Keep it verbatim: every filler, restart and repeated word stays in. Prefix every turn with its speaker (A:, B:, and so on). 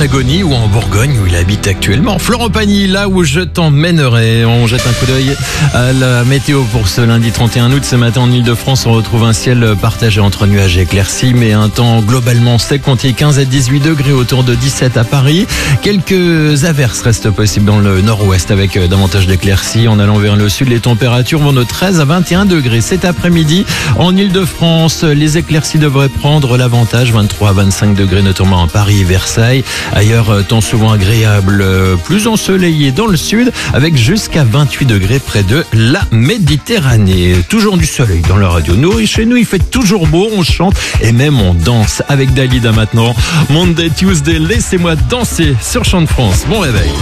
A: Patagonie ou en Bourgogne où il habite actuellement. Florent Pagny, là où je t'emmènerai. On jette un coup d'œil à la météo pour ce lundi trente et un août. Ce matin en Ile-de-France, on retrouve un ciel partagé entre nuages et éclaircies, mais un temps globalement sec. Comptez quinze à dix-huit degrés, autour de dix-sept à Paris. Quelques averses restent possibles dans le nord-ouest avec davantage d'éclaircies. En allant vers le sud, les températures vont de treize à vingt et un degrés. Cet après-midi, en Ile-de-France, les éclaircies devraient prendre l'avantage. vingt-trois à vingt-cinq degrés, notamment à Paris et Versailles. Ailleurs, temps souvent agréable, plus ensoleillé dans le sud, avec jusqu'à vingt-huit degrés près de la Méditerranée. Toujours du soleil dans la radio. Nous, chez nous, il fait toujours beau, on chante et même on danse avec Dalida maintenant. Monday, Tuesday, laissez-moi danser sur Chant de France. Bon réveil.